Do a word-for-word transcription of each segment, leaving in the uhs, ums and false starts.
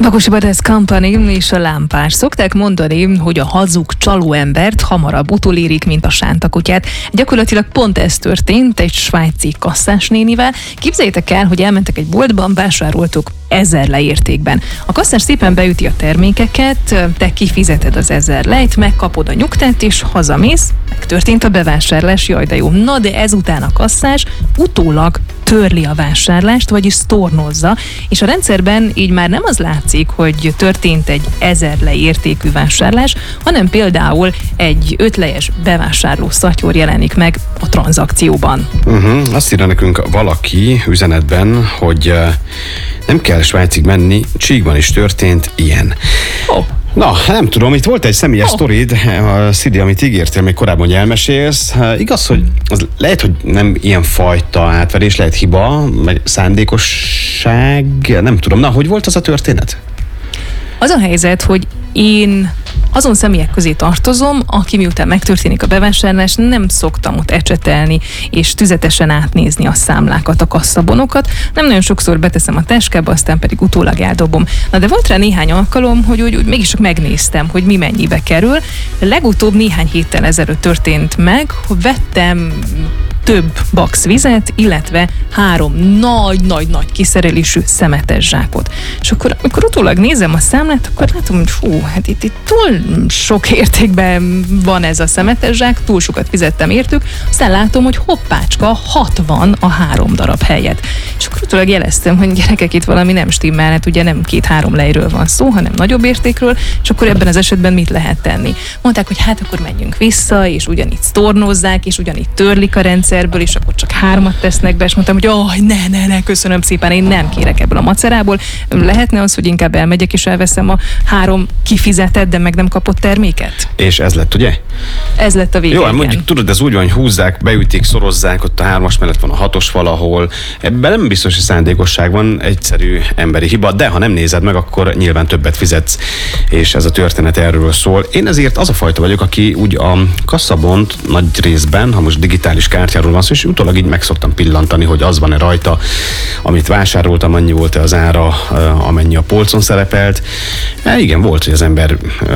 Takosi Brothers Company és a lámpás. Szokták mondani, hogy a hazug csaló embert hamarabb utolérik, mint a sántakutyát. Gyakorlatilag pont ez történt egy svájci kasszásnénivel. Képzeljétek el, hogy elmentek egy boltban, vásároltuk ezer leértékben. A kasszás szépen beüti a termékeket, te kifizeted az ezer lejt, megkapod a nyugtát és hazamész. Megtörtént a bevásárlás, jaj de jó. Na de ezután a kasszás utólag törli a vásárlást, vagyis sztornozza, és a rendszerben így már nem az látszik, hogy történt egy ezer lej értékű vásárlás, hanem például egy ötlejes bevásárló szatyor jelenik meg a tranzakcióban. Uh-huh. Azt írja nekünk valaki üzenetben, hogy uh, nem kell Svájcig menni, Csíkban is történt ilyen. Oh. Na, nem tudom, itt volt egy személyes Oh. sztorid, Szidi, amit ígértél még korábban, hogy elmesélsz. Igaz, hogy az lehet, hogy nem ilyen fajta átverés, lehet hiba, meg szándékosság, nem tudom. Na, hogy volt az a történet? Az a helyzet, hogy én azon személyek közé tartozom, aki miután megtörténik a bevásárlás, nem szoktam ott ecsetelni és tüzetesen átnézni a számlákat, a kasszabonokat. Nem nagyon sokszor beteszem a táskába, aztán pedig utólag eldobom. Na de volt rá néhány alkalom, hogy úgy, úgy mégis csak megnéztem, hogy mi mennyibe kerül. Legutóbb néhány héttel ezelőtt történt meg, hogy vettem több bax vizet, illetve három nagy-nagy-nagy kiszerelésű szemetes zsákot. És akkor, amikor utólag nézem a számlát, akkor látom, hogy fú, hát itt, itt túl sok értékben van ez a szemetes zsák, túl sokat fizettem értük, aztán látom, hogy hoppácska, hatvan a három darab helyett. És akkor utólag jeleztem, hogy gyerekek, itt valami nem stimmel, hát ugye nem két-három lejről van szó, hanem nagyobb értékről, és akkor ebben az esetben mit lehet tenni? Mondták, hogy hát akkor menjünk vissza, és ugyanígy sztornozzák, és ugyanígy törlik a rendszerből, és akkor csak hármat tesznek be, és mondtam, hogy oh, ne, ne, ne, köszönöm szépen, én nem kérek ebből a macerából. Lehetne az, hogy inkább elmegyek, és elveszem a három kifizetett, de meg nem kapott terméket? És ez lett, ugye? Ez lett a vége. Jó, igen. mondjuk tudod, ez úgy van, hogy húzzák, beütik, szorozzák, ott a hármas mellett van a hatos valahol. Ebben nem biztos, hogy szándékosság van, egyszerű emberi hiba, de ha nem nézed meg, akkor nyilván többet fizetsz, és ez a történet erről szól. Én ezért az a fajta vagyok, aki úgy a kasszabont nagy részben, ha most digitális kártyáról van szó, és utólag így meg szoktam pillantani, hogy az van-e rajta, amit vásároltam, annyi volt-e az ára, amennyi a polcon szerepelt. E, igen, volt, hogy az ember,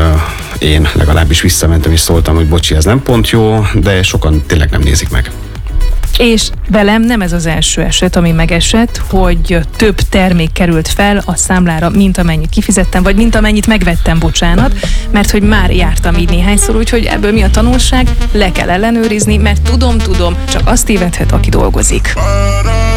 én legalábbis visszamentem és szóltam, hogy bocsi, ez nem pont jó, de sokan tényleg nem nézik meg. És velem nem ez az első eset, ami megesett, hogy több termék került fel a számlára, mint amennyit kifizettem, vagy mint amennyit megvettem, bocsánat, mert hogy már jártam így néhányszor, úgyhogy ebből mi a tanulság? Le kell ellenőrizni, mert tudom, tudom, csak azt tévedhet, aki dolgozik.